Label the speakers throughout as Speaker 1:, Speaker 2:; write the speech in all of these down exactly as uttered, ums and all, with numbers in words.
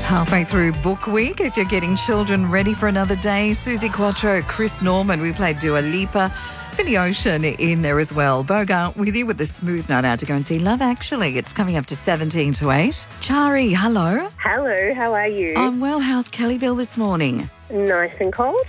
Speaker 1: Halfway through book week, if you're getting children ready for another day, Susie Quattro, Chris Norman, we played Dua Lipa, Billy Ocean in there as well. Bogart with you with the smooth night out to go and see Love Actually. It's coming up to seventeen to eight. Chari, hello.
Speaker 2: Hello, how are you?
Speaker 1: I'm well. How's Kellyville this morning?
Speaker 2: Nice and cold.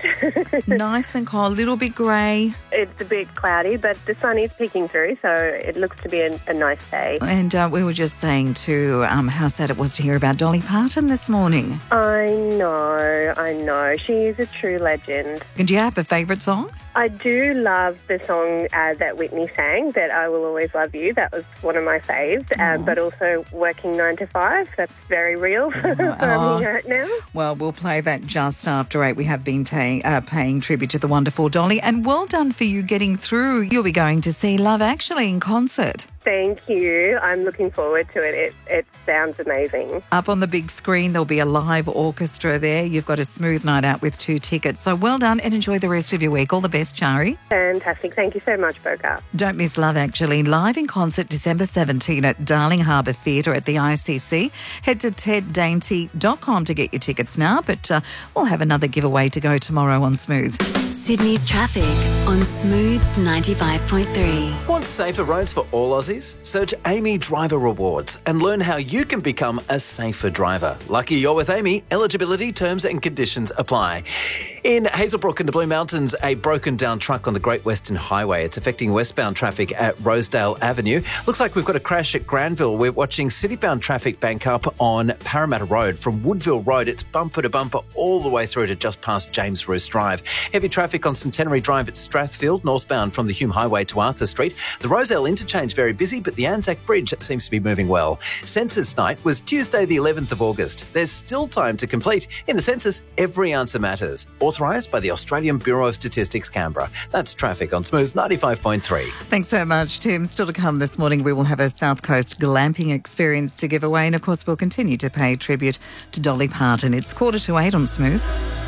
Speaker 1: Nice and cold, a little bit grey.
Speaker 2: It's a bit cloudy, but the sun is peeking through, so it looks to be a, a nice day.
Speaker 1: And uh, we were just saying too um, how sad it was to hear about Dolly Parton this morning.
Speaker 2: I know, I know. She is a true legend.
Speaker 1: And do you have a favourite song?
Speaker 2: I do love the song uh, that Whitney sang, that I Will Always Love You. That was one of my faves. Um, but also Working nine to five. That's very real for
Speaker 1: Oh.
Speaker 2: me right now.
Speaker 1: Well, we'll play that just after eight. We have been ta- uh, paying tribute to the wonderful Dolly. And well done for you getting through. You'll be going to see Love Actually in concert.
Speaker 2: Thank you. I'm looking forward to it. It, it sounds amazing.
Speaker 1: Up on the big screen, there'll be a live orchestra there. You've got a smooth night out with two tickets. So well done and enjoy the rest of your week. All the best, Chari.
Speaker 2: Fantastic. Thank you so much, Bogart.
Speaker 1: Don't miss Love Actually, live in concert December seventeenth at Darling Harbour Theatre at the I C C. Head to ted dainty dot com to get your tickets now, but uh, we'll have another giveaway to go tomorrow on Smooth.
Speaker 3: Sydney's traffic on Smooth ninety-five point three.
Speaker 4: Want safer roads for all Aussies? Search Amy Driver Rewards and learn how you can become a safer driver. Lucky you're with Amy. Eligibility, terms and conditions apply. In Hazelbrook in the Blue Mountains, a broken down truck on the Great Western Highway. It's affecting westbound traffic at Rosedale Avenue. Looks like we've got a crash at Granville. We're watching citybound traffic bank up on Parramatta Road. From Woodville Road, it's bumper to bumper all the way through to just past James Roos Drive. Heavy traffic on Centenary Drive at Strathfield, northbound from the Hume Highway to Arthur Street. The Rozelle interchange very busy, but the Anzac Bridge seems to be moving well. Census night was Tuesday the eleventh of August. There's still time to complete. In the census, every answer matters. Authorised by the Australian Bureau of Statistics, Canberra. That's traffic on Smooth ninety-five point three.
Speaker 1: Thanks so much, Tim. Still to come this morning, we will have a South Coast glamping experience to give away. And, of course, we'll continue to pay tribute to Dolly Parton. It's quarter to eight on Smooth.